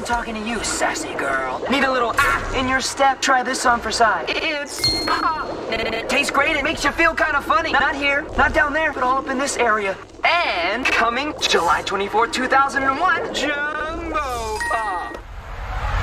talking to you, sassy girl. Need a little in your step? Try this on for size. It's pop. It tastes great. It makes you feel kind of funny. Not here, not down there, but all up in this area. And coming July 24th, 2001,